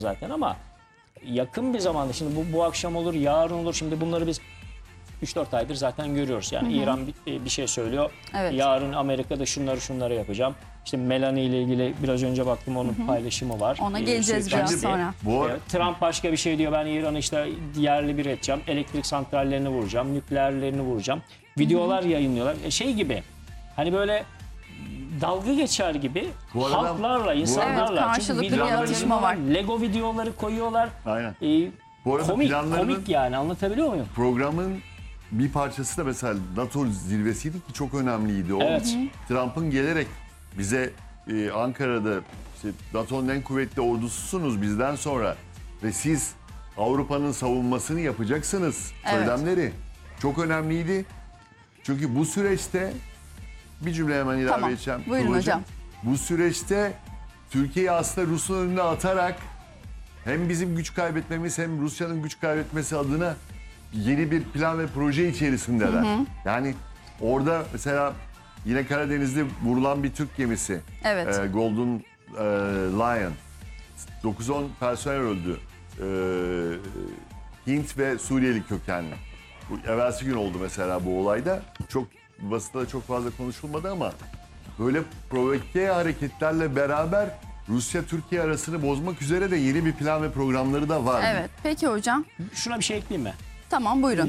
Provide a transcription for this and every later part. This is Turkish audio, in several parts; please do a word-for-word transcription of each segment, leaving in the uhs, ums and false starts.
zaten ama yakın bir zamanda, şimdi bu, bu akşam olur, yarın olur. Şimdi bunları biz üç dört aydır zaten görüyoruz. Yani hı hı. İran bir, bir şey söylüyor. Evet. Yarın Amerika'da şunları şunları yapacağım. İşte Melania ile ilgili biraz önce baktım, onun hı hı. paylaşımı var. Ona geleceğiz ee, biraz sonra. Bu... Trump başka bir şey diyor. Ben İran'ı işte yerli bir edeceğim. Elektrik santrallerini vuracağım. Nükleerlerini vuracağım. Videolar hı hı. yayınlıyorlar. E, şey gibi hani böyle dalga geçer gibi arada, halklarla, insanlarla. Evet, karşılıklı bir atışma var. Lego videoları koyuyorlar. Aynen. Ee, Bu arada komik, komik yani, anlatabiliyor muyum? Programın bir parçası da mesela NATO zirvesiydi ki çok önemliydi. O evet. Trump'ın gelerek bize e, Ankara'da işte NATO'nun en kuvvetli ordususunuz bizden sonra ve siz Avrupa'nın savunmasını yapacaksınız evet. söylemleri çok önemliydi. Çünkü bu süreçte bir cümle hemen ilave tamam. edeceğim. Buyurun Tuğbacığım. hocam. Bu süreçte Türkiye'yi aslında Rus'un önüne atarak hem bizim güç kaybetmemiz hem Rusya'nın güç kaybetmesi adına yeni bir plan ve proje içerisindeler. Hı hı. Yani orada mesela yine Karadeniz'de vurulan bir Türk gemisi. Evet. E, Golden e, Lion. dokuz on personel öldü. E, Hint ve Suriyeli kökenli. Bu evvelsi gün oldu mesela bu olayda. Çok basında da çok fazla konuşulmadı ama böyle provoke hareketlerle beraber Rusya-Türkiye arasını bozmak üzere de yeni bir plan ve programları da var. Evet. Peki hocam. Şuna bir şey ekleyeyim mi? Tamam, buyurun.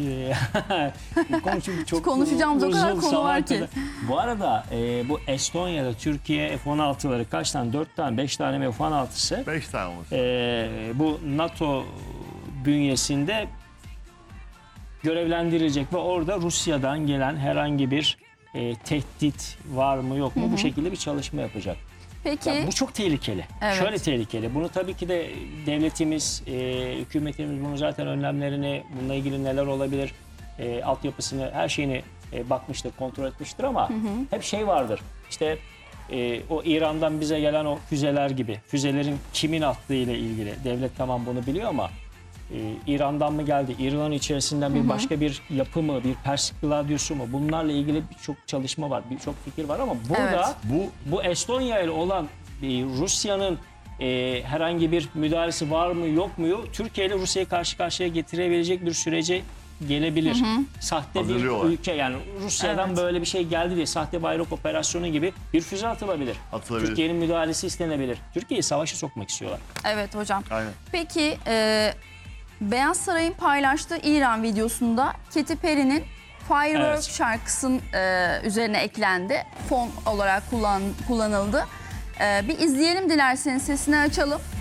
çok konuşacağımız o kadar konu var ki. Bu arada e, bu Estonya'da Türkiye F on altıları kaç tane? dört tane, beş tane mi F on altısı? beş tane olsun. E, bu NATO bünyesinde görevlendirilecek ve orada Rusya'dan gelen herhangi bir e, tehdit var mı yok mu, hı hı. bu şekilde bir çalışma yapacak. Peki. Yani bu çok tehlikeli. Evet. Şöyle tehlikeli. Bunu tabii ki de devletimiz, e, hükümetimiz bunu zaten önlemlerini, bununla ilgili neler olabilir, e, altyapısını, her şeyini e, bakmıştır, kontrol etmiştir ama hı hı. hep şey vardır. İşte e, o İran'dan bize gelen o füzeler gibi, füzelerin kimin attığı ile ilgili. Devlet tamam bunu biliyor ama e, İran'dan mı geldi, İran'ın içerisinden bir hı hı. başka bir yapı mı, bir Pers Gladyusu mu? Bunlarla ilgili birçok çalışma var, birçok fikir var ama burada evet. bu bu Estonya ile olan e, Rusya'nın e, herhangi bir müdahalesi var mı yok mu? Türkiye ile Rusya'yı karşı karşıya getirebilecek bir sürece gelebilir. Hı hı. Sahte bir ülke, yani Rusya'dan evet. böyle bir şey geldi diye sahte bayrak operasyonu gibi bir füze atılabilir. atılabilir. Türkiye'nin müdahalesi istenebilir. Türkiye'yi savaşa sokmak istiyorlar. Evet hocam. Aynen. Peki e, Beyaz Saray'ın paylaştığı İran videosunda Katy Perry'nin Firework evet. şarkısının e, üzerine eklendi. Fon olarak kullan, kullanıldı. E, bir izleyelim dilerseniz, sesini açalım.